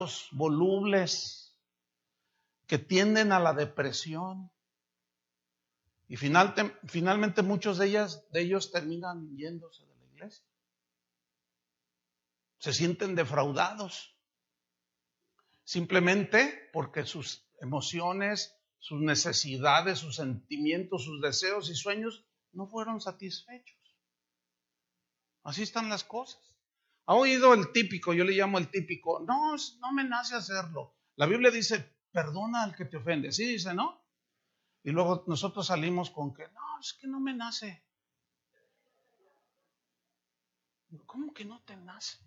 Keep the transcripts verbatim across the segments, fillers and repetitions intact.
ingratos, volubles, que tienden a la depresión. Y final, finalmente muchos de, ellas, de ellos terminan yéndose de la iglesia. Se sienten defraudados. Simplemente porque sus emociones, sus necesidades, sus sentimientos, sus deseos y sueños no fueron satisfechos. Así están las cosas. ¿Ha oído el típico? Yo le llamo el típico. No, no me nace hacerlo. La Biblia dice, perdona al que te ofende. ¿Sí dice, no? Y luego nosotros salimos con que, no, es que no me nace. ¿Cómo que no te nace?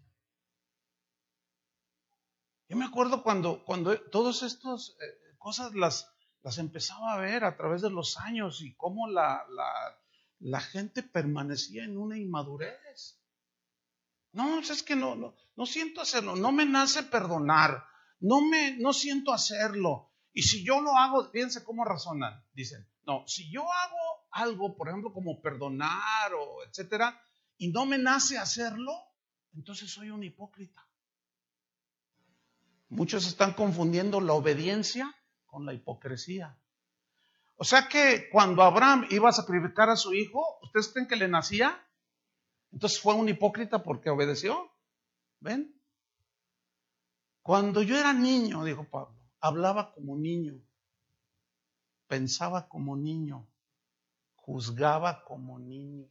Yo me acuerdo cuando, cuando todas estas eh, cosas las, las empezaba a ver a través de los años y cómo la, la, la gente permanecía en una inmadurez. No, es que no, no, no siento hacerlo, no me nace perdonar, no me, no siento hacerlo. Y si yo lo hago, fíjense cómo razonan, dicen, no, si yo hago algo, por ejemplo, como perdonar o etcétera, y no me nace hacerlo, entonces soy un hipócrita. Muchos están confundiendo la obediencia con la hipocresía. O sea que cuando Abraham iba a sacrificar a su hijo, ¿ustedes creen que le nacía? Entonces fue un hipócrita porque obedeció. ¿Ven? Cuando yo era niño, dijo Pablo, hablaba como niño, pensaba como niño, juzgaba como niño,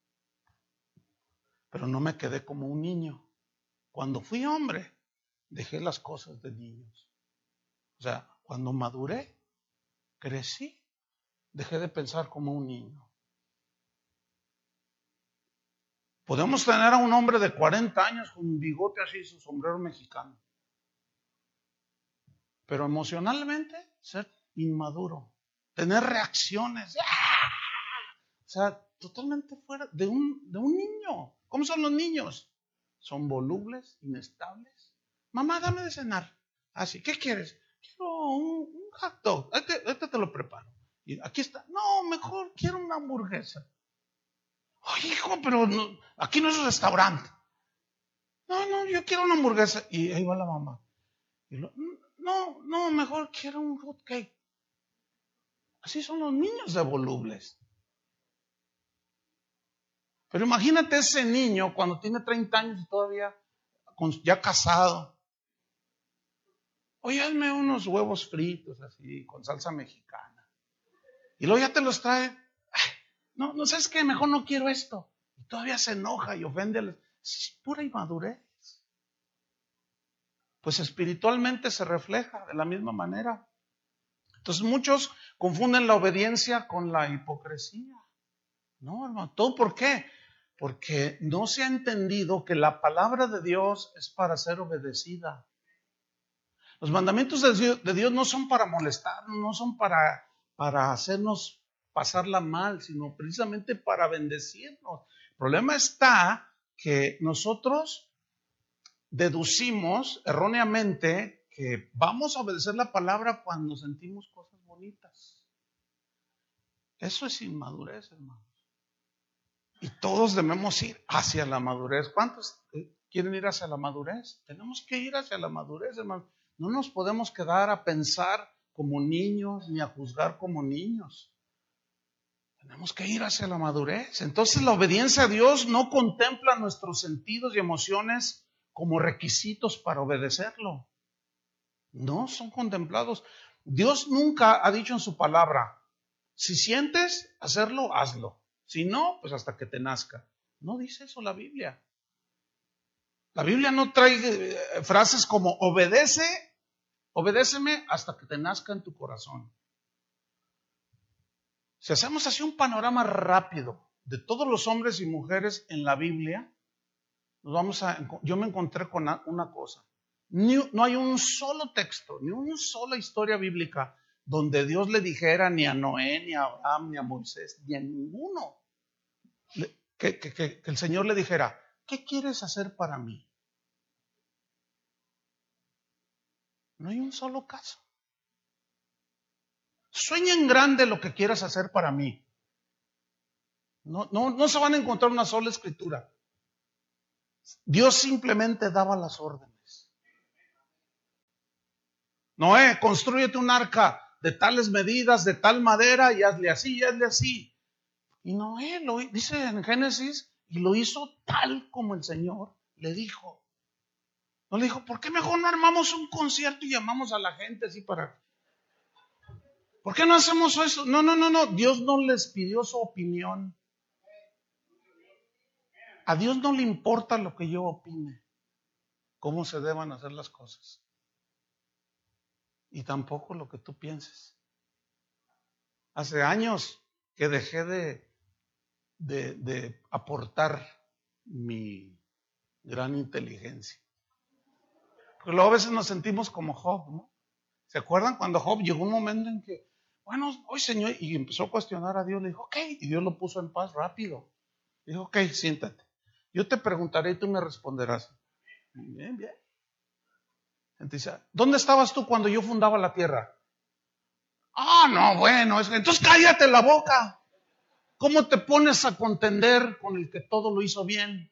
pero no me quedé como un niño. Cuando fui hombre, dejé las cosas de niños. O sea, cuando maduré, crecí, dejé de pensar como un niño. Podemos tener a un hombre de cuarenta años con un bigote así, su sombrero mexicano, pero emocionalmente ser inmaduro, tener reacciones, ¡ah! O sea, totalmente fuera de un, de un niño. ¿Cómo son los niños? Son volubles, inestables. Mamá, dame de cenar. Así, ¿qué quieres? Quiero un, un hot dog. Este, este te lo preparo. Y aquí está. No, mejor quiero una hamburguesa. Oye, hijo, pero no, aquí no es un restaurante. No, no, yo quiero una hamburguesa. Y ahí va la mamá. Y lo, no, no, mejor quiero un hot cake. Así son los niños de volubles. Pero imagínate ese niño cuando tiene treinta años y todavía ya casado. Oye, hazme unos huevos fritos así, con salsa mexicana. Y luego ya te los trae. Ay, no, no sabes qué, mejor no quiero esto. Y todavía se enoja y ofende. Es pura inmadurez. Pues espiritualmente se refleja de la misma manera. Entonces muchos confunden la obediencia con la hipocresía. No, hermano, ¿todo por qué? Porque no se ha entendido que la palabra de Dios es para ser obedecida. Los mandamientos de Dios, de Dios no son para molestarnos, no son para, para hacernos pasarla mal, sino precisamente para bendecirnos. El problema está que nosotros deducimos erróneamente que vamos a obedecer la palabra cuando sentimos cosas bonitas. Eso es inmadurez, hermano. Y todos debemos ir hacia la madurez. ¿Cuántos quieren ir hacia la madurez? Tenemos que ir hacia la madurez, hermano. No nos podemos quedar a pensar como niños ni a juzgar como niños. Tenemos que ir hacia la madurez. Entonces la obediencia a Dios no contempla nuestros sentidos y emociones como requisitos para obedecerlo. No son contemplados. Dios nunca ha dicho en su palabra, si sientes hacerlo, hazlo. Si no, pues hasta que te nazca. No dice eso la Biblia. La Biblia no trae eh, frases como obedece, obedéceme hasta que te nazca en tu corazón. Si hacemos así un panorama rápido de todos los hombres y mujeres en la Biblia, nos vamos a, yo me encontré con una cosa. Ni, no hay un solo texto, ni una sola historia bíblica donde Dios le dijera ni a Noé, ni a Abraham, ni a Moisés, ni a ninguno, que, que, que, que el Señor le dijera, ¿qué quieres hacer para mí? No hay un solo caso. Sueña en grande lo que quieras hacer para mí. No, no, no se van a encontrar una sola escritura. Dios simplemente daba las órdenes. Noé, constrúyete un arca de tales medidas, de tal madera, y hazle así, y hazle así. Y Noé lo dice en Génesis, y lo hizo tal como el Señor le dijo. No le dijo, ¿por qué mejor no armamos un concierto y llamamos a la gente así para... ¿Por qué no hacemos eso? No, no, no, no. Dios no les pidió su opinión. A Dios no le importa lo que yo opine, cómo se deban hacer las cosas. Y tampoco lo que tú pienses. Hace años que dejé de, de, de aportar mi gran inteligencia. Porque luego a veces nos sentimos como Job, ¿no? ¿Se acuerdan cuando Job llegó un momento en que, bueno, hoy Señor, y empezó a cuestionar a Dios, le dijo, ok, y Dios lo puso en paz rápido. Dijo, ok, siéntate. Yo te preguntaré y tú me responderás. Bien, bien. Entonces, ¿dónde estabas tú cuando yo fundaba la tierra? Ah, no, bueno, es que, entonces cállate la boca. ¿Cómo te pones a contender con el que todo lo hizo bien?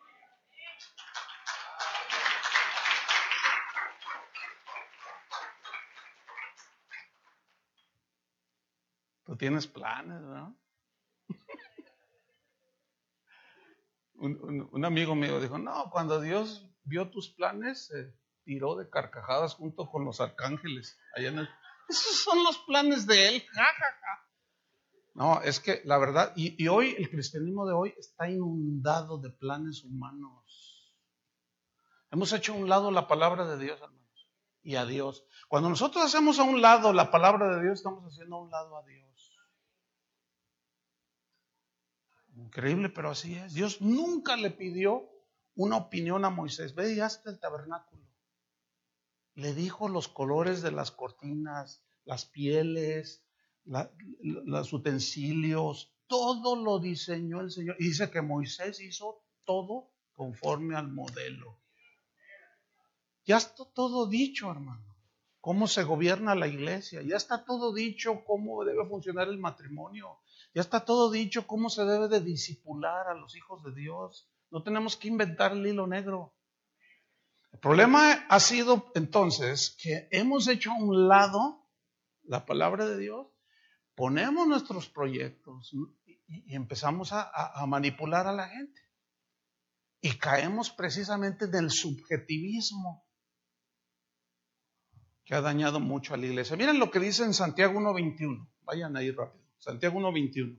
Tú tienes planes, ¿no? Un, un, un amigo mío dijo, no, cuando Dios vio tus planes, se tiró de carcajadas junto con los arcángeles. Allá en el... Esos son los planes de él. Ja, ja, ja. No, es que la verdad, y, y hoy el cristianismo de hoy está inundado de planes humanos. Hemos hecho a un lado la palabra de Dios, hermanos, y a Dios. Cuando nosotros hacemos a un lado la palabra de Dios, estamos haciendo a un lado a Dios. Increíble, pero así es. Dios nunca le pidió una opinión a Moisés. Ve y hazte el tabernáculo. Le dijo los colores de las cortinas, las pieles, la, los utensilios, todo lo diseñó el Señor. Y dice que Moisés hizo todo conforme al modelo. Ya está todo dicho, hermano. Cómo se gobierna la iglesia. Ya está todo dicho cómo debe funcionar el matrimonio. Ya está todo dicho cómo se debe de discipular a los hijos de Dios. No tenemos que inventar el hilo negro. El problema ha sido entonces que hemos hecho a un lado la palabra de Dios, ponemos nuestros proyectos y, y empezamos a, a, a manipular a la gente. Y caemos precisamente en el subjetivismo que ha dañado mucho a la iglesia. Miren lo que dice en Santiago uno veintiuno. Vayan ahí rápido. Santiago uno veintiuno.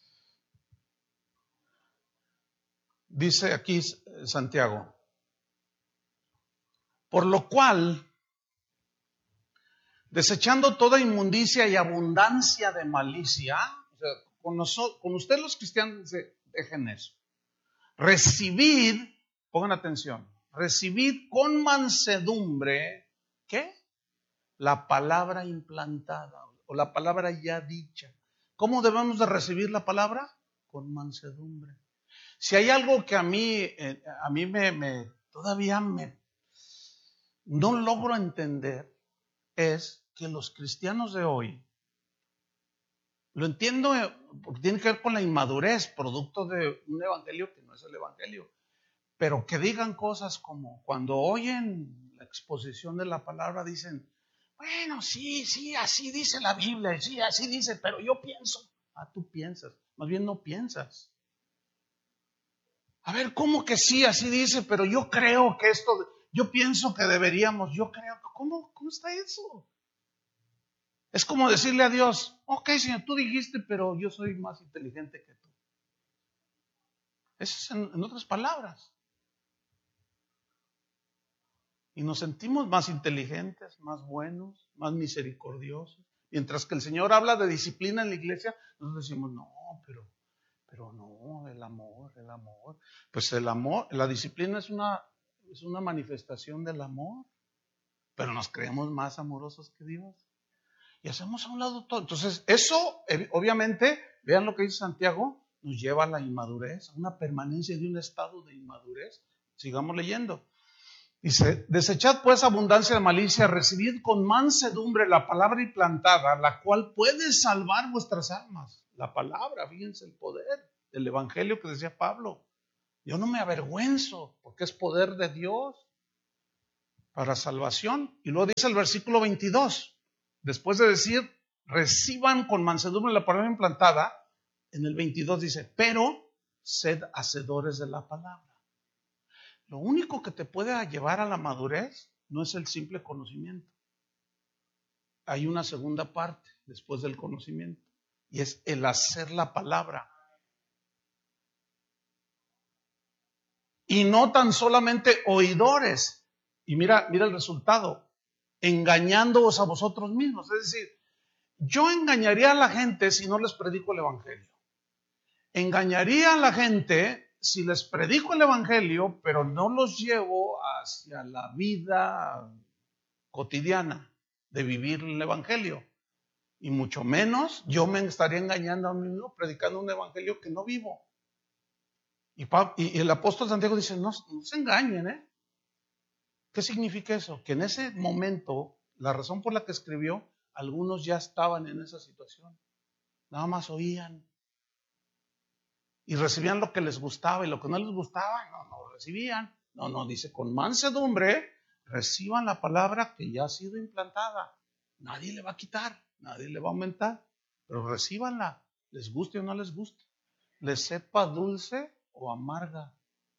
Dice aquí Santiago, por lo cual, desechando toda inmundicia y abundancia de malicia, o sea, con, nosotros, con ustedes los cristianos dejen eso. Recibid, pongan atención, recibid con mansedumbre, ¿qué? La palabra implantada o la palabra ya dicha. ¿Cómo debemos de recibir la palabra? Con mansedumbre. Si hay algo que a mí, eh, a mí me, me todavía me no logro entender, es que los cristianos de hoy, lo entiendo porque tiene que ver con la inmadurez, producto de un evangelio que no es el evangelio, pero que digan cosas como cuando oyen la exposición de la palabra dicen, bueno, sí, sí, así dice la Biblia, sí, así dice, pero yo pienso. Ah, tú piensas, más bien no piensas. A ver, ¿cómo que sí, así dice, pero yo creo que esto, yo pienso que deberíamos, yo creo, ¿cómo, cómo está eso? Es como decirle a Dios, ok, Señor, tú dijiste, pero yo soy más inteligente que tú. Eso es en, en otras palabras. Y nos sentimos más inteligentes, más buenos, más misericordiosos. Mientras que el Señor habla de disciplina en la iglesia, nosotros decimos, no, pero, pero no, el amor, el amor. Pues el amor, la disciplina es una, es una manifestación del amor, pero nos creemos más amorosos que Dios. Y hacemos a un lado todo. Entonces, eso, obviamente, vean lo que dice Santiago, nos lleva a la inmadurez, a una permanencia de un estado de inmadurez. Sigamos leyendo. Dice, desechad pues abundancia de malicia, recibid con mansedumbre la palabra implantada, la cual puede salvar vuestras almas. La palabra, fíjense el poder del evangelio que decía Pablo. Yo no me avergüenzo porque es poder de Dios. para salvación. Y luego dice el versículo veintidós, después de decir, reciban con mansedumbre la palabra implantada, en el veintidós dice, pero sed hacedores de la palabra. Lo único que te puede llevar a la madurez no es el simple conocimiento. Hay una segunda parte después del conocimiento, y es el hacer la palabra. Y no tan solamente oidores. Y mira, mira el resultado, engañándoos a vosotros mismos. Es decir, yo engañaría a la gente si no les predico el evangelio. Engañaría a la gente si les predico el evangelio, pero no los llevo hacia la vida cotidiana de vivir el evangelio. Y mucho menos yo me estaría engañando a mí mismo predicando un evangelio que no vivo. Y, y el apóstol Santiago dice, no, no se engañen, ¿eh? ¿Qué significa eso? Que en ese momento, la razón por la que escribió, algunos ya estaban en esa situación. Nada más oían. Y recibían lo que les gustaba, y lo que no les gustaba, no, no recibían. No, no, dice, con mansedumbre, reciban la palabra que ya ha sido implantada. Nadie le va a quitar, nadie le va a aumentar, pero recíbanla, les guste o no les guste, les sepa dulce o amarga.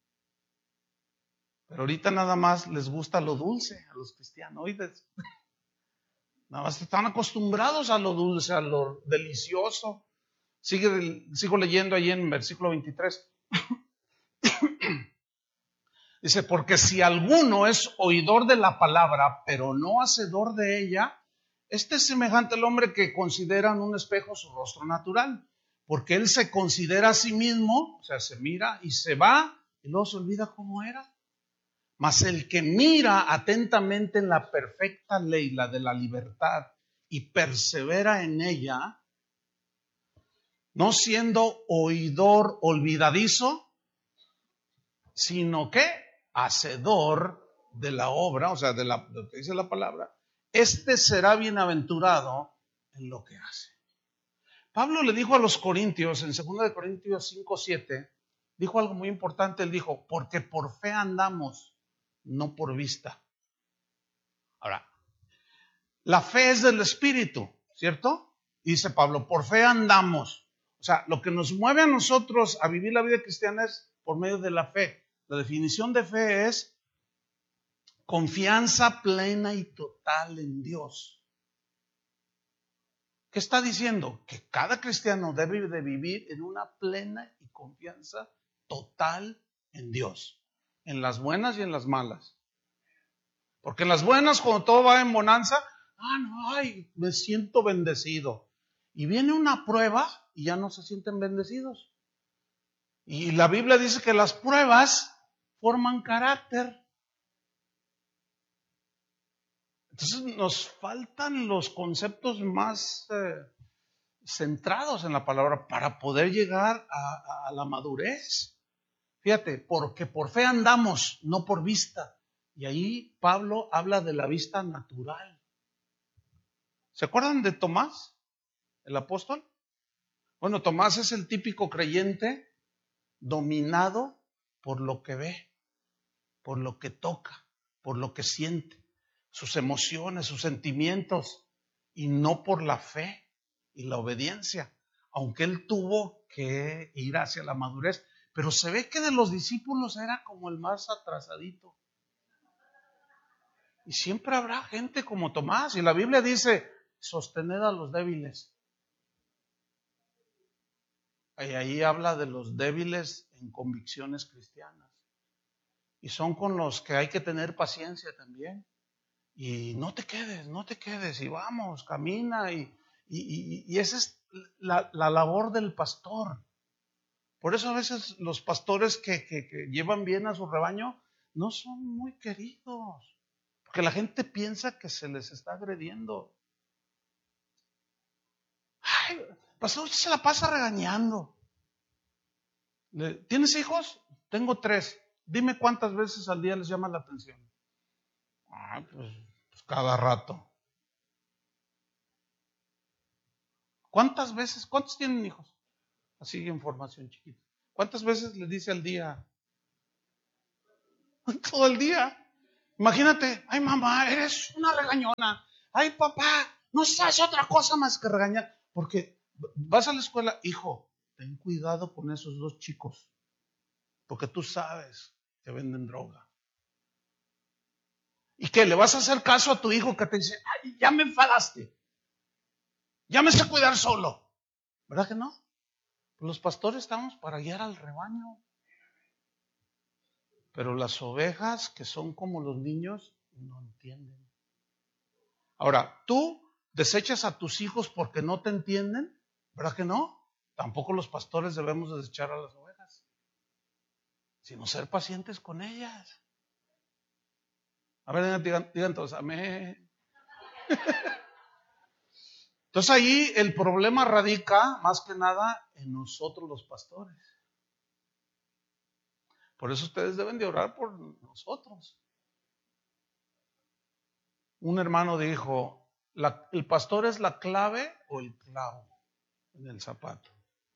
Pero ahorita nada más les gusta lo dulce a los cristianoides. Nada más están acostumbrados a lo dulce, a lo delicioso. Sigue, sigo leyendo ahí en versículo veintitrés. Dice, porque si alguno es oidor de la palabra, pero no hacedor de ella, este es semejante al hombre que considera en un espejo su rostro natural, porque él se considera a sí mismo, o sea, se mira y se va, y luego se olvida cómo era. Mas el que mira atentamente en la perfecta ley, la de la libertad, y persevera en ella, no siendo oidor olvidadizo, sino que hacedor de la obra, o sea, de, la, de lo que dice la palabra, este será bienaventurado en lo que hace. Pablo le dijo a los corintios, en segunda de Corintios cinco, siete, dijo algo muy importante. Él dijo, porque por fe andamos, no por vista. Ahora, la fe es del Espíritu, ¿cierto? Y dice Pablo, por fe andamos. O sea, lo que nos mueve a nosotros a vivir la vida cristiana es por medio de la fe. La definición de fe es confianza plena y total en Dios. ¿Qué está diciendo? Que cada cristiano debe de vivir en una plena y confianza total en Dios, en las buenas y en las malas. Porque en las buenas, cuando todo va en bonanza, ah, no, ay, me siento bendecido. Y viene una prueba y ya no se sienten bendecidos. Y la Biblia dice que las pruebas forman carácter. Entonces nos faltan los conceptos más eh, centrados en la palabra para poder llegar a, a la madurez. Fíjate, porque por fe andamos, no por vista. Y ahí Pablo habla de la vista natural. ¿Se acuerdan de Tomás, el apóstol? Bueno, Tomás es el típico creyente dominado por lo que ve, por lo que toca, por lo que siente, sus emociones, sus sentimientos, y no por la fe y la obediencia, aunque él tuvo que ir hacia la madurez. Pero se ve que de los discípulos era como el más atrasadito. Y siempre habrá gente como Tomás, y la Biblia dice, sostened a los débiles. Y ahí habla de los débiles en convicciones cristianas. Y son con los que hay que tener paciencia también. Y no te quedes, no te quedes, y vamos, camina. Y, y, y, y esa es la, la labor del pastor. Por eso a veces los pastores que, que, que llevan bien a su rebaño no son muy queridos. Porque la gente piensa que se les está agrediendo. Ay, pastor, usted se la pasa regañando. ¿Tienes hijos? Tengo tres. Dime cuántas veces al día les llama la atención. Ah, pues, pues cada rato. ¿Cuántas veces? ¿Cuántos tienen hijos? Así información chiquita. ¿Cuántas veces les dice al día? Todo el día. Imagínate, ay mamá, eres una regañona. Ay papá, no sabes otra cosa más que regañar. Porque vas a la escuela, hijo, ten cuidado con esos dos chicos. Porque tú sabes que venden droga. ¿Y qué? ¿Le vas a hacer caso a tu hijo que te dice, ay, ya me enfadaste? Ya me sé cuidar solo. ¿Verdad que no? Pues los pastores estamos para guiar al rebaño. Pero las ovejas que son como los niños no entienden. Ahora, ¿tú desechas a tus hijos porque no te entienden? ¿Verdad que no? Tampoco los pastores debemos desechar a las ovejas, sino ser pacientes con ellas. A ver, digan, digan todos, amén. Entonces ahí el problema radica más que nada en nosotros los pastores. Por eso ustedes deben de orar por nosotros. Un hermano dijo, la, ¿el pastor es la clave o el clavo en el zapato?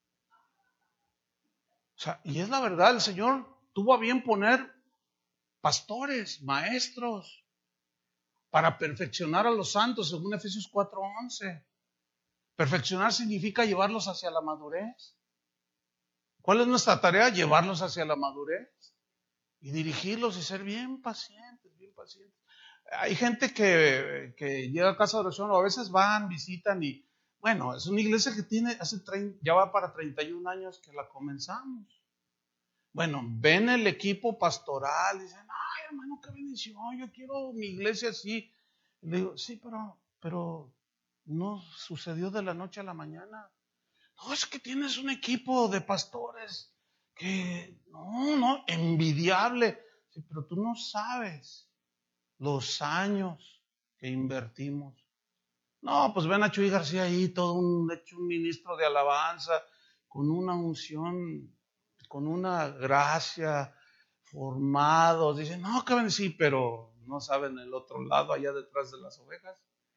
O sea, y es la verdad, el Señor tuvo a bien poner pastores, maestros, para perfeccionar a los santos, según Efesios cuatro once. Perfeccionar significa llevarlos hacia la madurez. ¿Cuál es nuestra tarea? Llevarlos hacia la madurez y dirigirlos y ser bien pacientes, bien pacientes. Hay gente que, que llega a casa de oración o a veces van, visitan y, bueno, es una iglesia que tiene, hace treinta, ya va para treinta y un años que la comenzamos. Bueno, ven el equipo pastoral y dicen, ay hermano, qué bendición, yo quiero mi iglesia así. Y le digo, sí, pero, pero no sucedió de la noche a la mañana. No, es que tienes un equipo de pastores que, no, no, envidiable. Sí, pero tú no sabes los años que invertimos. No, pues ven a Chuy García ahí, todo un hecho un ministro de alabanza, con una unción, con una gracia, formados. Dicen, no, que ven, sí, pero no saben el otro lado, allá detrás de las ovejas.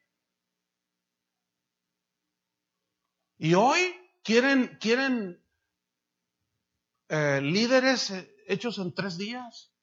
Y hoy quieren, quieren eh, líderes hechos en tres días.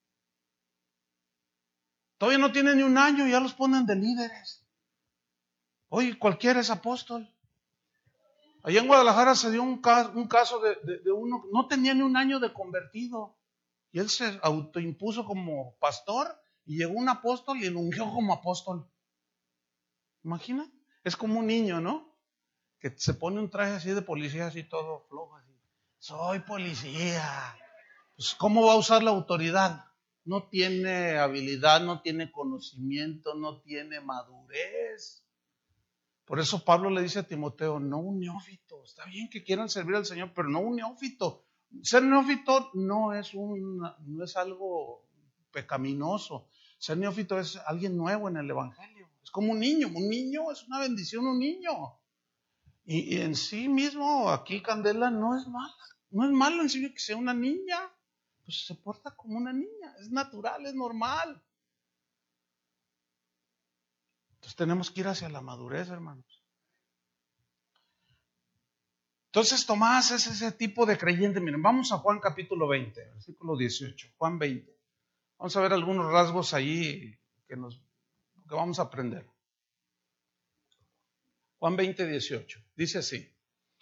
Todavía no tienen ni un año, ya los ponen de líderes. Hoy cualquiera es apóstol. Allá en Guadalajara se dio un caso, un caso de, de, de uno, no tenía ni un año de convertido. Y él se autoimpuso como pastor y llegó un apóstol y lo ungió como apóstol. ¿Imagina? Es como un niño, ¿no? Que se pone un traje así de policía, así todo flojo, así. Soy policía. Pues, ¿cómo va a usar la autoridad? No tiene habilidad, no tiene conocimiento, no tiene madurez. Por eso Pablo le dice a Timoteo, no un neófito. Está bien que quieran servir al Señor, pero no un neófito. Ser neófito no es, un, no es algo pecaminoso. Ser neófito es alguien nuevo en el Evangelio. Es como un niño. Un niño es una bendición, un niño. Y, y en sí mismo, aquí Candela no es mala. No es malo en sí que sea una niña. Pues se porta como una niña. Es natural, es normal. Entonces tenemos que ir hacia la madurez, hermanos. Entonces Tomás es ese tipo de creyente. Miren, vamos a Juan capítulo veinte, versículo dieciocho. Juan veinte. Vamos a ver algunos rasgos ahí que, nos, que vamos a aprender. Juan veinte, dieciocho. Dice así.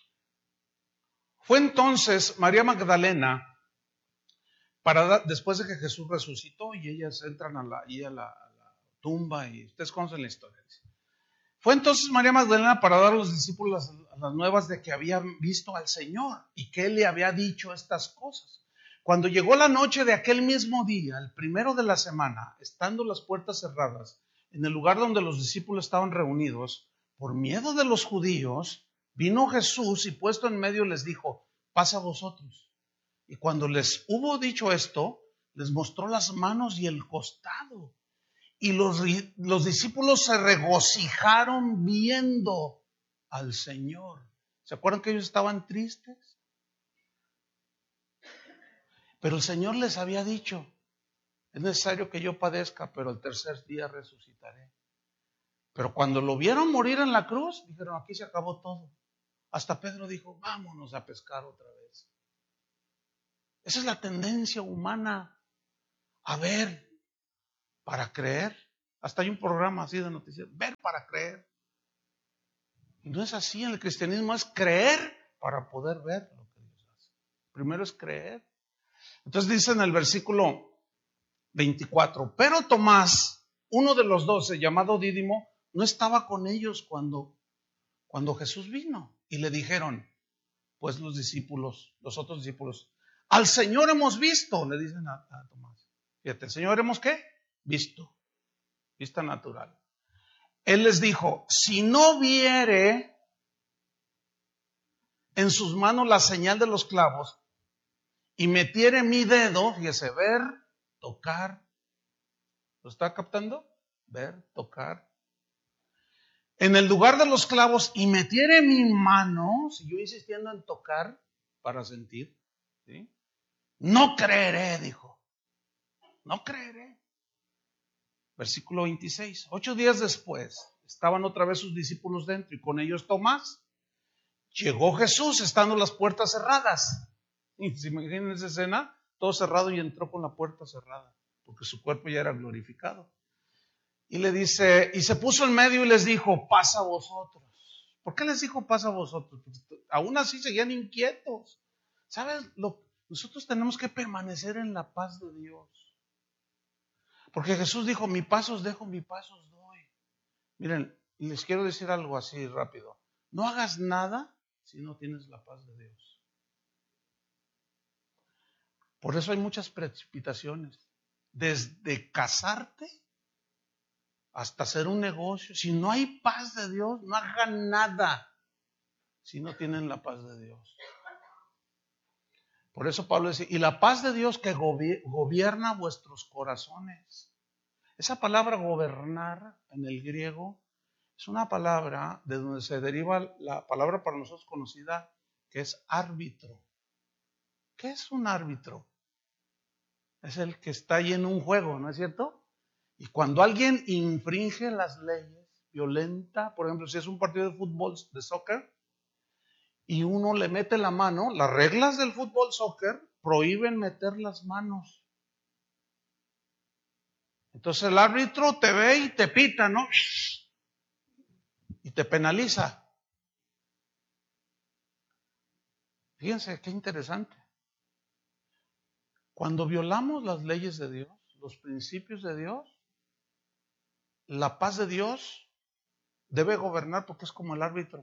Fue entonces María Magdalena, para después de que Jesús resucitó y ellas entran a la, a la, a la tumba y ustedes conocen la historia. Fue entonces María Magdalena para dar a los discípulos las, las nuevas de que habían visto al Señor y que Él le había dicho estas cosas. Cuando llegó la noche de aquel mismo día, el primero de la semana, estando las puertas cerradas, en el lugar donde los discípulos estaban reunidos, por miedo de los judíos, vino Jesús y puesto en medio les dijo, pasa vosotros. Y cuando les hubo dicho esto, les mostró las manos y el costado. Y los, los discípulos se regocijaron viendo al Señor. ¿Se acuerdan que ellos estaban tristes? Pero el Señor les había dicho, es necesario que yo padezca, pero el tercer día resucitaré. Pero cuando lo vieron morir en la cruz, dijeron, aquí se acabó todo. Hasta Pedro dijo, vámonos a pescar otra vez. Esa es la tendencia humana. A ver, para creer. Hasta hay un programa así de noticias, ver para creer. Y no es así, en el cristianismo es creer para poder ver lo que Dios hace. Primero es creer. Entonces dice en el versículo veinticuatro, pero Tomás, uno de los doce, llamado Dídimo, no estaba con ellos cuando, cuando Jesús vino. Y le dijeron, pues los discípulos, los otros discípulos, al Señor hemos visto, le dicen a, a Tomás. Fíjate, ¿el Señor hemos qué? Visto. Vista natural. Él les dijo, si no viere en sus manos la señal de los clavos y metiere mi dedo, fíjese, ver, tocar. ¿Lo está captando? Ver, tocar. En el lugar de los clavos y metiere mi mano, si yo insistiendo en tocar para sentir, ¿sí? No creeré, dijo. No creeré. Versículo veintiséis. Ocho días después, estaban otra vez sus discípulos dentro y con ellos Tomás. Llegó Jesús estando las puertas cerradas. Y se imaginan esa escena, todo cerrado y entró con la puerta cerrada, porque su cuerpo ya era glorificado. Y le dice, y se puso en medio y les dijo, paz a vosotros. ¿Por qué les dijo paz a vosotros? Porque aún así seguían inquietos. ¿Sabes? Lo, nosotros tenemos que permanecer en la paz de Dios. Porque Jesús dijo, mi paz os dejo, mi paz os doy. Miren, les quiero decir algo así rápido. No hagas nada si no tienes la paz de Dios. Por eso hay muchas precipitaciones. Desde casarte hasta hacer un negocio. Si no hay paz de Dios, no hagan nada si no tienen la paz de Dios. Por eso Pablo dice, y la paz de Dios que gobierna vuestros corazones. Esa palabra gobernar en el griego es una palabra de donde se deriva la palabra para nosotros conocida que es árbitro. ¿Qué es un árbitro? Es el que está ahí en un juego, ¿no es cierto? Y cuando alguien infringe las leyes, violenta, por ejemplo, si es un partido de fútbol, de soccer, y uno le mete la mano, las reglas del fútbol, soccer, prohíben meter las manos. Entonces el árbitro te ve y te pita, ¿no? Y te penaliza. Fíjense qué interesante. Cuando violamos las leyes de Dios, los principios de Dios, la paz de Dios debe gobernar porque es como el árbitro.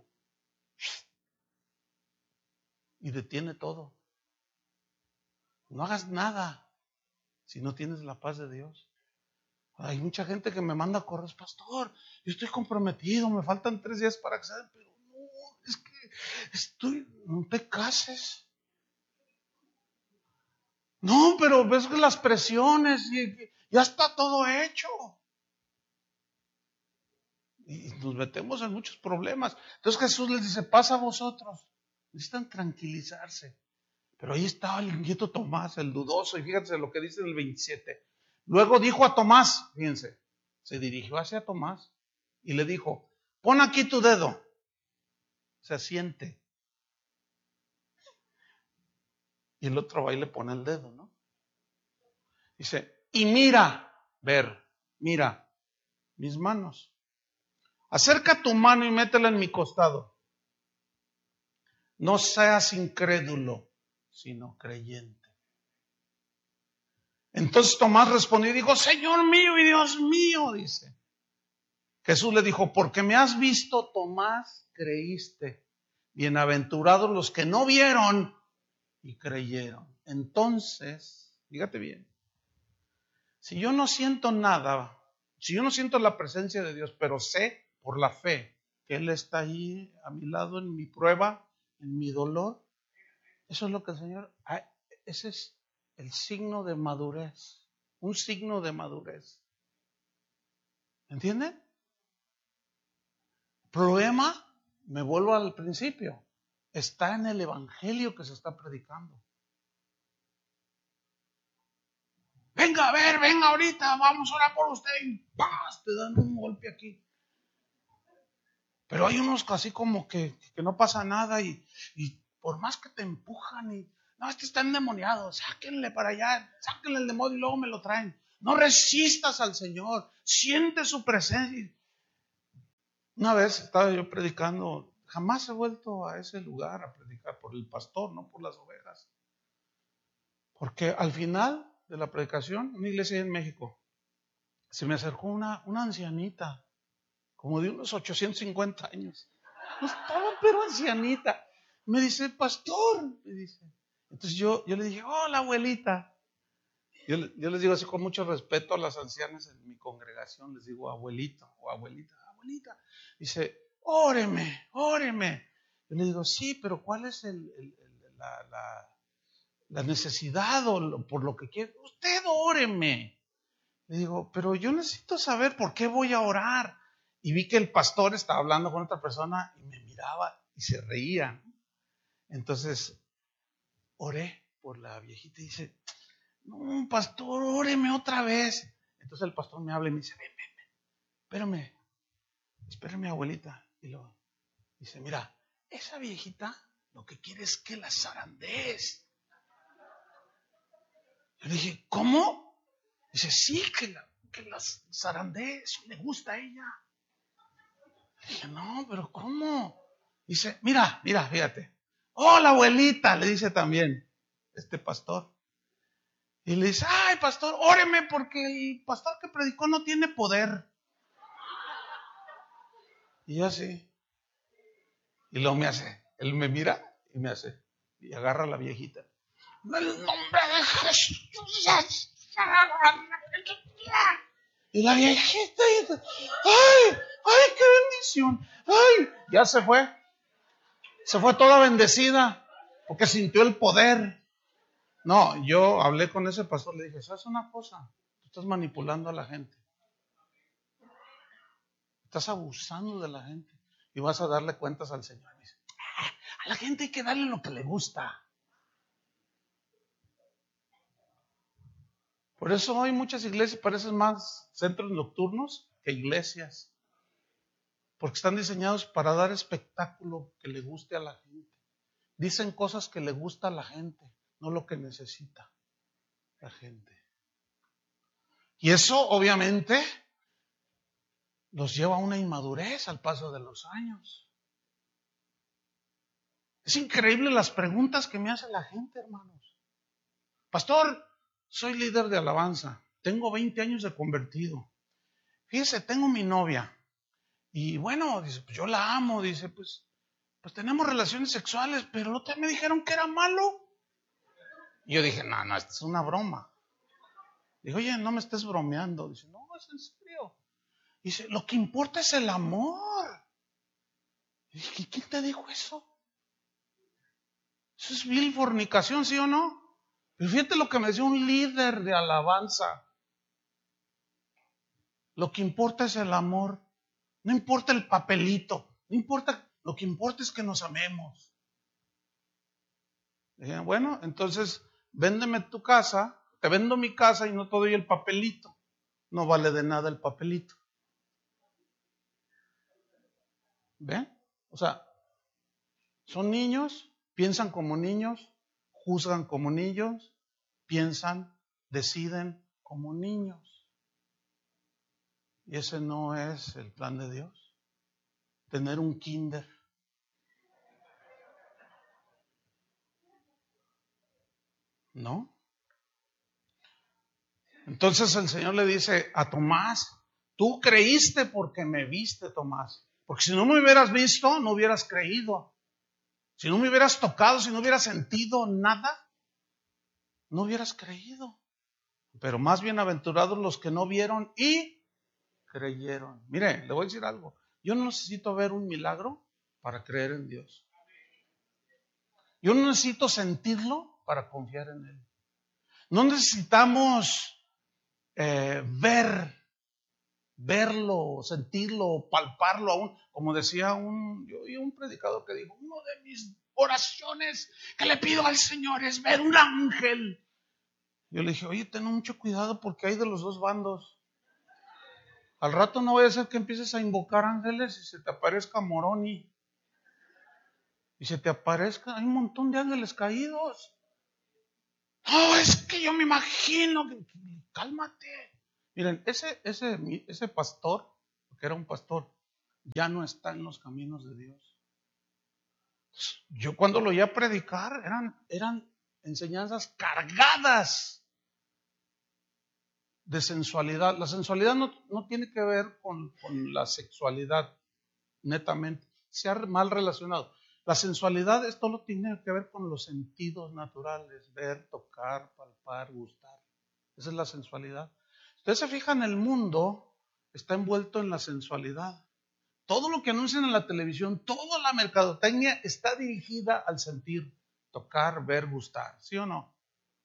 Y detiene todo. No hagas nada si no tienes la paz de Dios. Hay mucha gente que me manda correos, pastor, yo estoy comprometido, me faltan tres días para casar, pero no, es que estoy, no te cases. No, pero ves que las presiones, y, ya está todo hecho. Y nos metemos en muchos problemas. Entonces Jesús les dice, pasa a vosotros. Necesitan tranquilizarse. Pero ahí estaba el inquieto Tomás, el dudoso, y fíjense lo que dice en el veintisiete. Luego dijo a Tomás, fíjense, se dirigió hacia Tomás y le dijo, pon aquí tu dedo. Se siente. Y el otro va y le pone el dedo, ¿no? Dice, y mira, ver, mira, mis manos. Acerca tu mano y métela en mi costado. No seas incrédulo, sino creyente. Entonces Tomás respondió y dijo, Señor mío y Dios mío, dice. Jesús le dijo, porque me has visto, Tomás, creíste. Bienaventurados los que no vieron y creyeron. Entonces, fíjate bien, si yo no siento nada, si yo no siento la presencia de Dios, pero sé por la fe que Él está ahí a mi lado en mi prueba, en mi dolor, eso es lo que el Señor, ese es el signo de madurez, un signo de madurez. ¿Entienden? Problema, me vuelvo al principio, está en el evangelio que se está predicando. Venga a ver, venga ahorita, vamos a orar por usted y ¡paz! Te dan un golpe aquí. Pero hay unos así como que, que no pasa nada y, y por más que te empujan y no, este está endemoniado, sáquenle para allá, sáquenle el demonio y luego me lo traen. No resistas al Señor. Siente su presencia. Una vez estaba yo predicando. Jamás he vuelto a ese lugar a predicar por el pastor, no por las ovejas. Porque al final de la predicación, una iglesia en México, se me acercó una, una ancianita, como de unos ochocientos cincuenta años. No estaba, pero ancianita. Me dice, pastor, me dice. Entonces yo, yo le dije, hola abuelita. Yo, yo les digo así con mucho respeto a las ancianas en mi congregación, les digo abuelito o abuelita, abuelita. Dice, óreme, óreme. Yo le digo, sí, pero ¿cuál es el, el, el, la, la, la necesidad o lo, por lo que quiere? Usted óreme. Le digo, pero yo necesito saber por qué voy a orar. Y vi que el pastor estaba hablando con otra persona y me miraba y se reía. Entonces, oré por la viejita y dice, no, pastor, óreme otra vez. Entonces el pastor me habla y me dice, ven, ven, ven, espérame, espérame abuelita. Y lo dice, mira, esa viejita lo que quiere es que la zarandees. Yo le dije, ¿cómo? Dice, sí, que la, que la zarandees, le gusta a ella. Le dije, no, pero ¿cómo? Dice, mira, mira, fíjate. Hola abuelita, le dice también este pastor. Y le dice, ay pastor, óreme porque el pastor que predicó no tiene poder. Y yo así. Y luego me hace, él me mira y me hace. Y agarra a la viejita. En el nombre de Jesús. Y la viejita, ay, ay, qué bendición. Ay, ya se fue. Se fue toda bendecida porque sintió el poder. No, yo hablé con ese pastor, le dije, ¿sabes una cosa? Tú estás manipulando a la gente. Estás abusando de la gente y vas a darle cuentas al Señor. Y dice, ah, a la gente hay que darle lo que le gusta. Por eso hay muchas iglesias, parecen más centros nocturnos que iglesias. Porque están diseñados para dar espectáculo que le guste a la gente. Dicen cosas que le gusta a la gente, no lo que necesita la gente. Y eso obviamente los lleva a una inmadurez al paso de los años. Es increíble las preguntas que me hace la gente, hermanos. Pastor, soy líder de alabanza, tengo veinte años de convertido. Fíjese, tengo mi novia. Y bueno, dice, pues yo la amo, dice, pues, pues tenemos relaciones sexuales, pero el otro día me dijeron que era malo. Y yo dije, no, no, esto es una broma. Digo, oye, no me estés bromeando. Dice, no, es en serio. Dice, lo que importa es el amor. Y dije, ¿quién te dijo eso? Eso es vil fornicación, ¿sí o no? Pero fíjate lo que me decía un líder de alabanza. Lo que importa es el amor. No importa el papelito. No importa, lo que importa es que nos amemos. Dije, bueno, entonces véndeme tu casa, te vendo mi casa y no te doy el papelito. No vale de nada el papelito. ¿Ven? O sea, son niños, piensan como niños, juzgan como niños, piensan, deciden como niños. Y ese no es el plan de Dios. Tener un kinder. ¿No? Entonces el Señor le dice a Tomás, tú creíste porque me viste, Tomás. Porque si no me hubieras visto, no hubieras creído. Si no me hubieras tocado, si no hubieras sentido nada, no hubieras creído. Pero más bienaventurados los que no vieron y creyeron. Mire, le voy a decir algo. Yo no necesito ver un milagro para creer en Dios. Yo no necesito sentirlo para confiar en Él. No necesitamos eh, ver, verlo, sentirlo, palparlo aún. Como decía un, yo oí un predicador que dijo, uno de mis oraciones que le pido al Señor es ver un ángel. Yo le dije, oye, ten mucho cuidado porque hay de los dos bandos. Al rato no vaya a ser que empieces a invocar ángeles y se te aparezca Moroni. Y se te aparezca, hay un montón de ángeles caídos. No, es que yo me imagino que, cálmate. Miren, ese, ese, ese pastor, que era un pastor, ya no está en los caminos de Dios. Yo cuando lo oía predicar, eran, eran enseñanzas cargadas de sensualidad. La sensualidad no, no tiene que ver con, con la sexualidad, netamente. Se ha mal relacionado. La sensualidad, esto lo tiene que ver con los sentidos naturales: ver, tocar, palpar, gustar. Esa es la sensualidad. Ustedes se fijan, el mundo está envuelto en la sensualidad. Todo lo que anuncian en la televisión, toda la mercadotecnia está dirigida al sentir, tocar, ver, gustar. ¿Sí o no?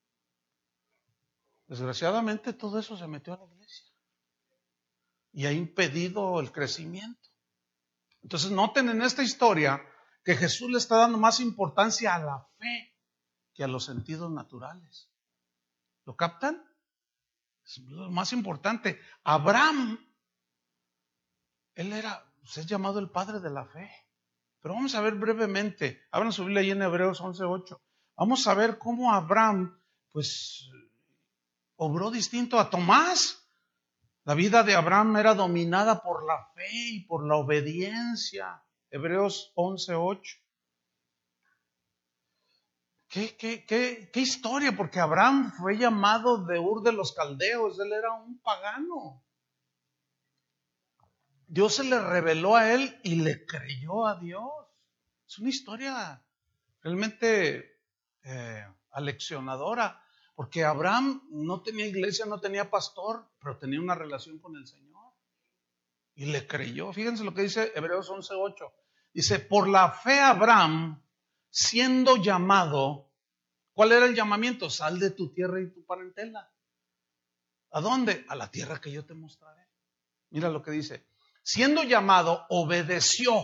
Desgraciadamente todo eso se metió a la iglesia y ha impedido el crecimiento. Entonces noten en esta historia que Jesús le está dando más importancia a la fe que a los sentidos naturales. ¿Lo captan? Es lo más importante. Abraham, él era, es llamado el padre de la fe. Pero vamos a ver brevemente, abran su Biblia ahí en Hebreos once ocho. Vamos a ver cómo Abraham, pues, obró distinto a Tomás. La vida de Abraham era dominada por la fe y por la obediencia. Hebreos once ocho. ¿Qué, qué, qué, qué historia? Porque Abraham fue llamado de Ur de los Caldeos. Él era un pagano. Dios se le reveló a él y le creyó a Dios. Es una historia realmente eh, aleccionadora, porque Abraham no tenía iglesia, no tenía pastor, pero tenía una relación con el Señor y le creyó. Fíjense lo que dice Hebreos once ocho. Dice, por la fe Abraham, siendo llamado, ¿cuál era el llamamiento? Sal de tu tierra y tu parentela. ¿A dónde? A la tierra que yo te mostraré. Mira lo que dice. Siendo llamado, obedeció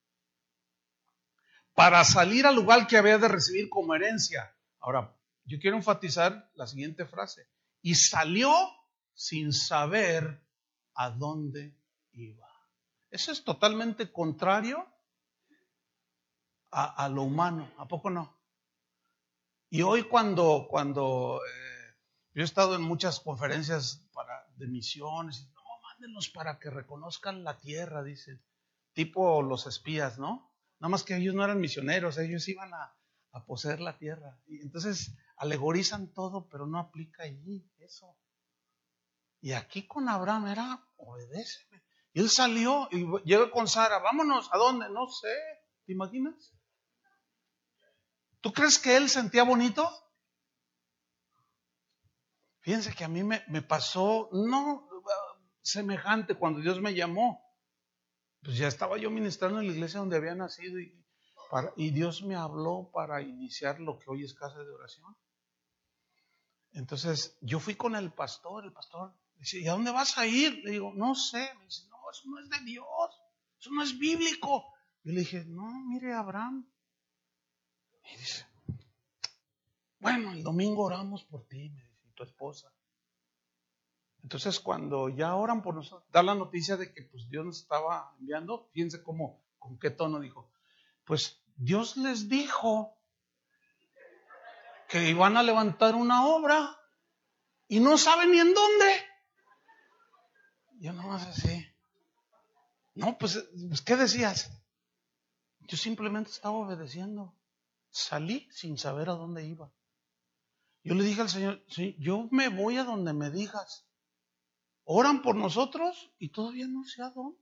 para salir al lugar que había de recibir como herencia. Ahora, yo quiero enfatizar la siguiente frase. Y salió sin saber a dónde iba. Eso es totalmente contrario a, a lo humano. ¿A poco no? Y hoy cuando, cuando eh, yo he estado en muchas conferencias para, de misiones, no, mándenlos para que reconozcan la tierra, dicen. Tipo los espías, ¿no? Nada más que ellos no eran misioneros, ellos iban a, a poseer la tierra. Y entonces alegorizan todo, pero no aplica allí eso. Y aquí con Abraham era, obedéceme. Y él salió y llega con Sara, vámonos, ¿a dónde? No sé, ¿te imaginas? ¿Tú crees que él sentía bonito? Fíjense que a mí me, me pasó, no semejante, cuando Dios me llamó. Pues ya estaba yo ministrando en la iglesia donde había nacido y, para, y Dios me habló para iniciar lo que hoy es casa de oración. Entonces yo fui con el pastor, el pastor dice, ¿y a dónde vas a ir? Le digo, no sé. Me dice, no, eso no es de Dios, eso no es bíblico. Y le dije, no, mire Abraham. Y dice, bueno, el domingo oramos por ti, me dice, y tu esposa. Entonces cuando ya oran por nosotros, da la noticia de que pues Dios nos estaba enviando, fíjense cómo, con qué tono dijo, pues Dios les dijo que iban a levantar una obra y no saben ni en dónde. Yo nomás así. No, pues, pues ¿qué decías? Yo simplemente estaba obedeciendo. Salí sin saber a dónde iba. Yo le dije al Señor, sí, yo me voy a donde me digas. Oran por nosotros y todavía no sé a dónde.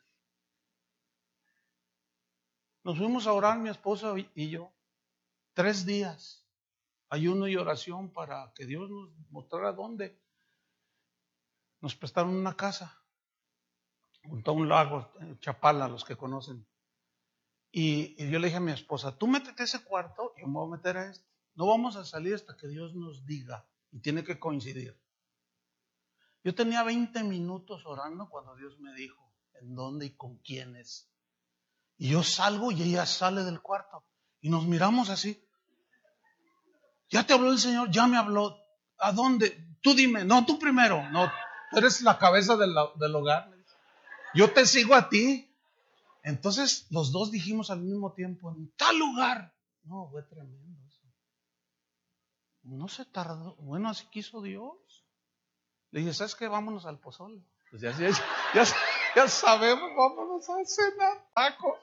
Nos fuimos a orar mi esposa y yo. Tres días. Ayuno y oración para que Dios nos mostrara dónde. Nos prestaron una casa junto a un lago, Chapala, los que conocen. Y, y yo le dije a mi esposa, tú métete a ese cuarto y yo me voy a meter a este. No vamos a salir hasta que Dios nos diga. Y tiene que coincidir. Yo tenía veinte minutos orando cuando Dios me dijo en dónde y con quiénes. Y yo salgo y ella sale del cuarto. Y nos miramos así. ¿Ya te habló el Señor? Ya me habló. ¿A dónde? Tú dime. No, tú primero. No, tú eres la cabeza del, del hogar. Yo te sigo a ti. Entonces los dos dijimos al mismo tiempo, en tal lugar. No, fue tremendo eso. No se tardó. Bueno, así quiso Dios. Le dije, ¿sabes qué? Vámonos al pozole. Pues ya, ya, ya, ya sabemos, vámonos a cenar tacos.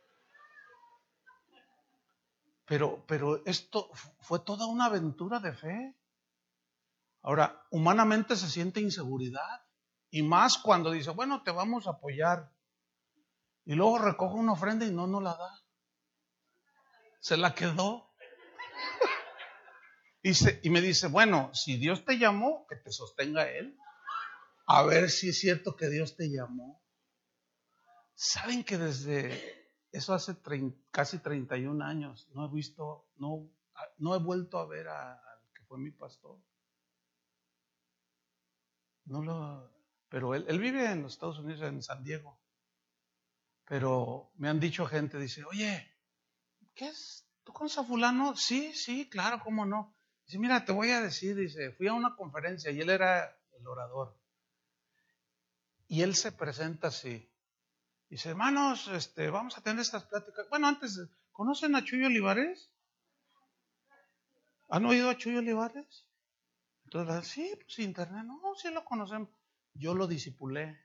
Pero, pero esto fue toda una aventura de fe. Ahora, humanamente se siente inseguridad. Y más cuando dice, bueno, te vamos a apoyar. Y luego recoge una ofrenda y no nos la da. Se la quedó. Y, se, y me dice, bueno, si Dios te llamó, que te sostenga Él. A ver si es cierto que Dios te llamó. ¿Saben que desde eso hace treinta, casi treinta y un años no he visto, no, no he vuelto a ver al que fue mi pastor? No lo, pero él, él vive en los Estados Unidos, en San Diego. Pero me han dicho gente, dice, oye, ¿qué es? ¿Tú conoces a fulano? Sí, sí, claro, ¿cómo no? Dice, mira, te voy a decir, dice, fui a una conferencia y él era el orador. Y él se presenta así. Dice, hermanos, este, vamos a tener estas pláticas. Bueno, antes, ¿conocen a Chuy Olivares? ¿Han oído a Chuy Olivares? Entonces, sí, pues internet, no, sí lo conocemos. Yo lo discipulé.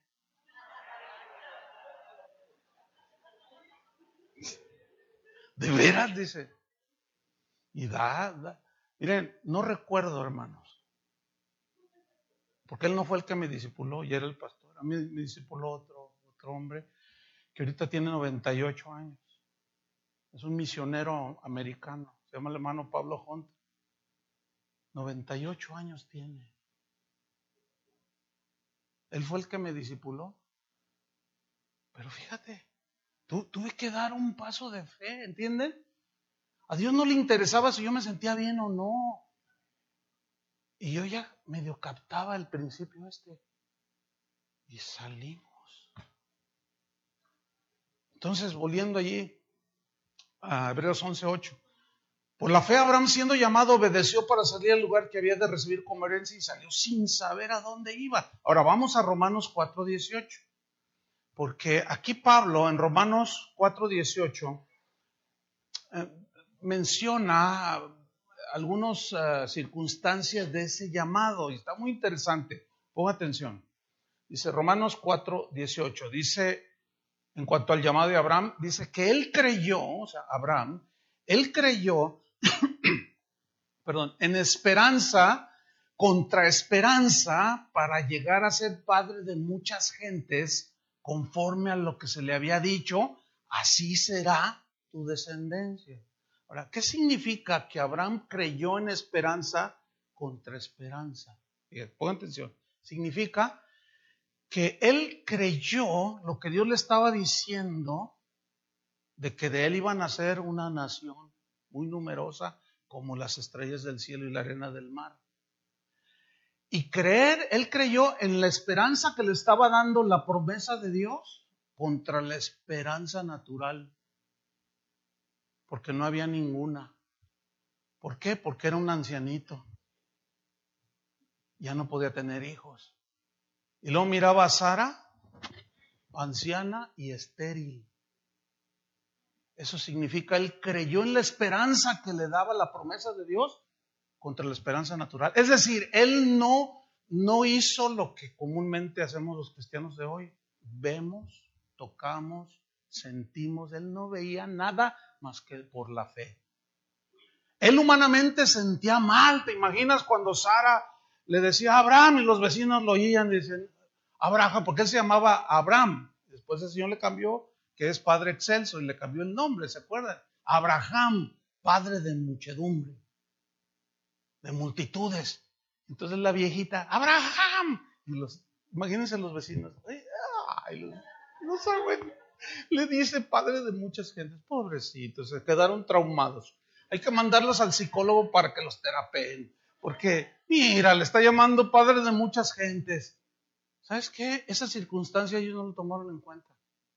¿De veras? Dice. Y da, da. Miren, no recuerdo, hermanos, porque él no fue el que me discipuló, y era el pastor. A mí me discipuló otro, otro hombre que ahorita tiene noventa y ocho años. Es un misionero americano, se llama el hermano Pablo Hunter. noventa y ocho años tiene. Él fue el que me discipuló. Pero fíjate, tu, tuve que dar un paso de fe, ¿entienden? A Dios no le interesaba si yo me sentía bien o no. Y yo ya medio captaba el principio este. Y salimos. Entonces, volviendo allí a Hebreos once ocho. Por la fe Abraham, siendo llamado, obedeció para salir al lugar que había de recibir como herencia y salió sin saber a dónde iba. Ahora vamos a Romanos cuatro dieciocho. Porque aquí Pablo en Romanos cuatro dieciocho eh, menciona algunas uh, circunstancias de ese llamado y está muy interesante. Ponga atención. Dice Romanos cuatro dieciocho, dice en cuanto al llamado de Abraham, dice que él creyó, o sea, Abraham, él creyó, perdón, en esperanza contra esperanza para llegar a ser padre de muchas gentes conforme a lo que se le había dicho, así será tu descendencia. Ahora, ¿qué significa que Abraham creyó en esperanza contra esperanza? Fíjate, pongan atención. Significa que él creyó lo que Dios le estaba diciendo de que de él iban a ser una nación muy numerosa como las estrellas del cielo y la arena del mar. Y creer, él creyó en la esperanza que le estaba dando la promesa de Dios contra la esperanza natural. Porque no había ninguna. ¿Por qué? Porque era un ancianito. Ya no podía tener hijos. Y luego miraba a Sara, anciana y estéril. Eso significa, él creyó en la esperanza que le daba la promesa de Dios contra la esperanza natural. Es decir, él no, no hizo lo que comúnmente hacemos los cristianos de hoy. Vemos, tocamos, sentimos. Él no veía nada más que por la fe. Él humanamente sentía mal. ¿Te imaginas cuando Sara le decía a Abraham y los vecinos lo oían? Dicen, Abraham, porque él se llamaba Abraham. Después el Señor le cambió, que es Padre Excelso, y le cambió el nombre, ¿se acuerdan? Abraham, padre de muchedumbre, de multitudes. Entonces la viejita, Abraham, y los, imagínense los vecinos, ay, ay, los, no saben, le dice padre de muchas gentes, pobrecitos, se quedaron traumados. Hay que mandarlos al psicólogo para que los terapeen, porque mira, le está llamando padre de muchas gentes. ¿Sabes qué? Esa circunstancia ellos no lo tomaron en cuenta.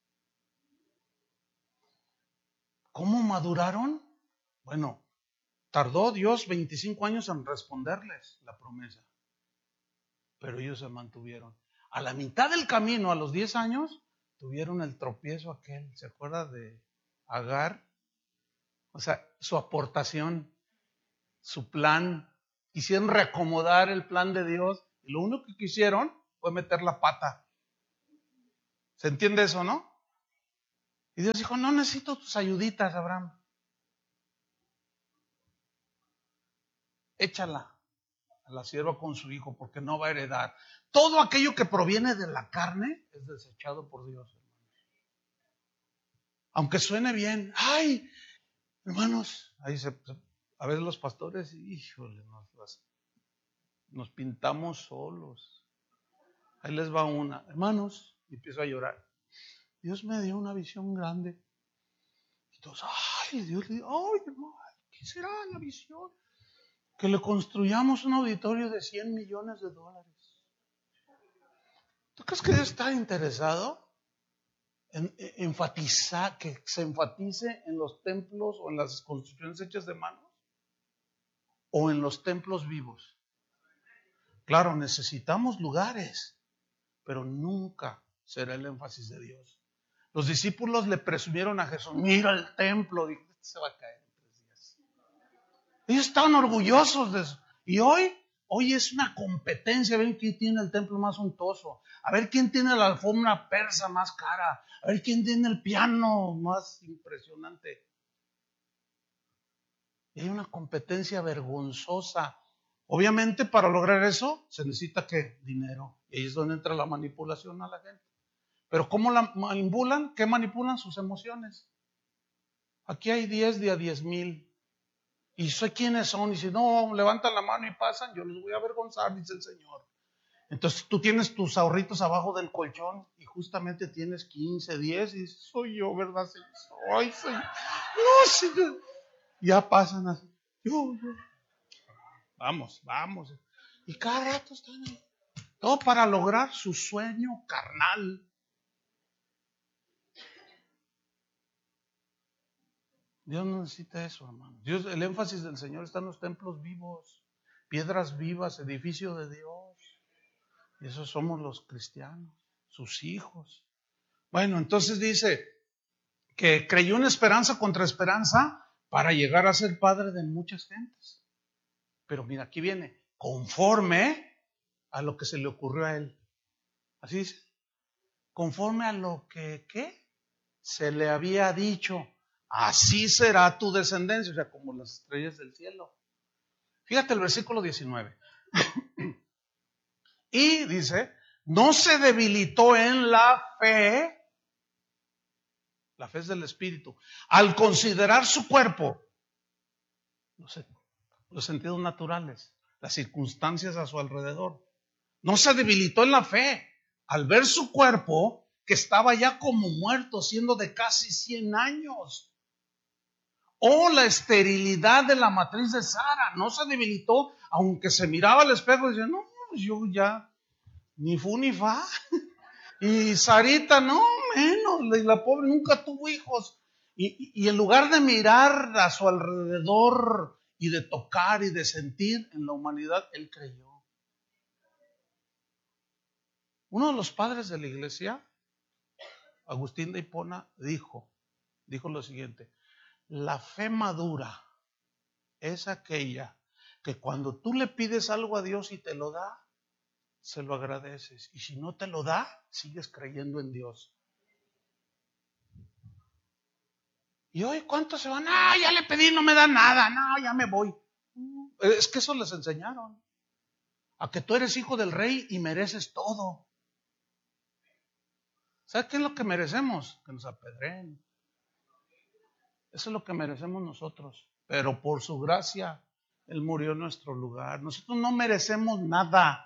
¿Cómo maduraron? Bueno, tardó Dios veinticinco años en responderles la promesa, pero ellos se mantuvieron. A la mitad del camino, a los diez años, tuvieron el tropiezo aquel. ¿Se acuerda de Agar? O sea, su aportación, su plan. Quisieron reacomodar el plan de Dios Y lo único que quisieron fue meter la pata. ¿Se entiende eso, no? Y Dios dijo, no necesito tus ayuditas, Abraham. Échala a la sierva con su hijo, porque no va a heredar. Todo aquello que proviene de la carne es desechado por Dios. Aunque suene bien, ay, hermanos, ahí se, a veces los pastores, híjole, nos, nos pintamos solos. Ahí les va una, hermanos, y empiezo a llorar. Dios me dio una visión grande. Y todos, ay, Dios le dio, ay, hermano, ¿qué será la visión? Que le construyamos un auditorio de cien millones de dólares. ¿Tú crees que Dios está interesado en enfatizar, que se enfatice en los templos o en las construcciones hechas de manos? ¿O en los templos vivos? Claro, necesitamos lugares, pero nunca será el énfasis de Dios. Los discípulos le presumieron a Jesús, mira el templo, dijo, este se va a caer en tres días. Ellos estaban orgullosos de eso. Y hoy, hoy es una competencia, a ver quién tiene el templo más suntuoso, a ver quién tiene la alfombra persa más cara, a ver quién tiene el piano más impresionante. Y hay una competencia vergonzosa. Obviamente, para lograr eso, se necesita ¿qué? Dinero. Y ahí es donde entra la manipulación a la gente. Pero ¿cómo la manipulan? ¿Qué manipulan? Sus emociones. Aquí hay diez de a diez mil. Y sé quiénes son. Y si no, levantan la mano y pasan, yo los voy a avergonzar, dice el Señor. Entonces tú tienes tus ahorritos abajo del colchón y justamente tienes quince, diez y dices, soy yo, ¿verdad? Soy, soy. No, Señor. Ya pasan así. Yo, yo. Vamos, vamos. Y cada rato están ahí. Todo para lograr su sueño carnal. Dios no necesita eso, hermano. Dios, el énfasis del Señor está en los templos vivos, piedras vivas, edificio de Dios. Y esos somos los cristianos, sus hijos. Bueno, entonces dice que creyó en esperanza contra esperanza para llegar a ser padre de muchas gentes. Pero mira, aquí viene, conforme a lo que se le ocurrió a él. Así dice, conforme a lo que, ¿qué? Se le había dicho. Así será tu descendencia, o sea, como las estrellas del cielo. Fíjate el versículo diecinueve. Y dice, no se debilitó en la fe, la fe es del Espíritu, al considerar su cuerpo, los, los sentidos naturales, las circunstancias a su alrededor. No se debilitó en la fe al ver su cuerpo que estaba ya como muerto, siendo de casi cien años. O la esterilidad de la matriz de Sara, no se debilitó, aunque se miraba al espejo y decía, no, yo ya, ni fu ni fa. Y Sarita, no, menos, la pobre nunca tuvo hijos. Y, y en lugar de mirar a su alrededor y de tocar y de sentir en la humanidad, él creyó. Uno de los padres de la iglesia, Agustín de Hipona, dijo, dijo lo siguiente, la fe madura es aquella que cuando tú le pides algo a Dios y te lo da, se lo agradeces. Y si no te lo da, sigues creyendo en Dios. Y hoy, ¿cuántos se van? Ah, ya le pedí, no me da nada. No, ya me voy. Es que eso les enseñaron. A que tú eres hijo del rey y mereces todo. ¿Sabes qué es lo que merecemos? Que nos apedreen. Eso es lo que merecemos nosotros. Pero por su gracia, Él murió en nuestro lugar. Nosotros no merecemos nada.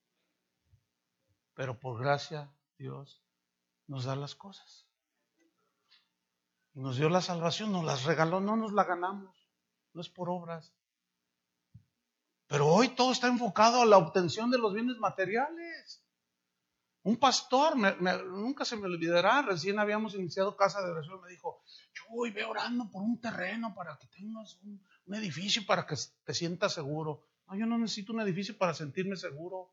Pero por gracia, Dios nos da las cosas. Nos dio la salvación, nos las regaló, no nos la ganamos. No es por obras. Pero hoy todo está enfocado a la obtención de los bienes materiales. Un pastor, me, me, nunca se me olvidará, recién habíamos iniciado casa de oración, me dijo, yo voy, ve orando por un terreno para que tengas un, un edificio para que te sientas seguro. No, yo no necesito un edificio para sentirme seguro.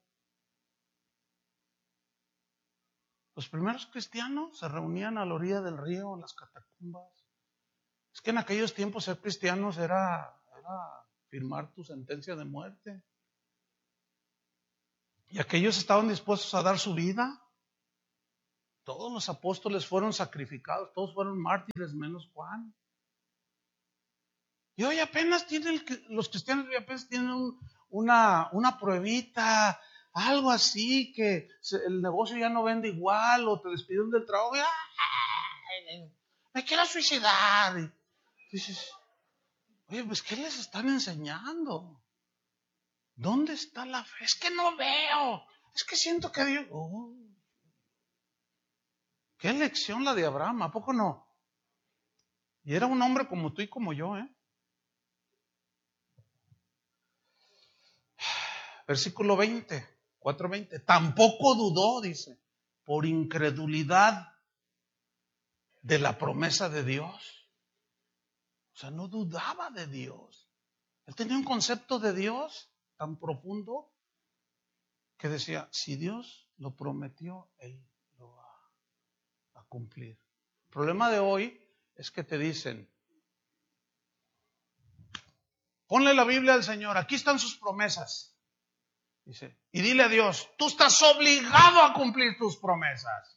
Los primeros cristianos se reunían a la orilla del río, en las catacumbas. Es que en aquellos tiempos ser cristianos era, era firmar tu sentencia de muerte. Y aquellos estaban dispuestos a dar su vida. Todos los apóstoles fueron sacrificados, todos fueron mártires, menos Juan. Y hoy apenas tienen, los cristianos hoy apenas tienen un, una, una pruebita, algo así, que el negocio ya no vende igual, o te despiden del trabajo, y, ¡ay! Me quiero suicidar. Y dices, oye, pues ¿qué les están enseñando? ¿Dónde está la fe? Es que no veo, es que siento que Dios... Oh. ¿Qué lección la de Abraham? ¿A poco no? Y era un hombre como tú y como yo, ¿eh? Versículo veinte, cuatro veinte. Tampoco dudó, dice, por incredulidad de la promesa de Dios. O sea, no dudaba de Dios. Él tenía un concepto de Dios tan profundo que decía, si Dios lo prometió, Él lo va a cumplir. El problema de hoy es que te dicen, ponle la Biblia al Señor, aquí están sus promesas. Dice, y dile a Dios, tú estás obligado a cumplir tus promesas.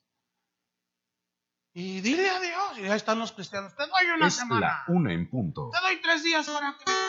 Y dile a Dios, y ahí están los cristianos, te doy una Es semana. la una en punto. Te doy tres días para que...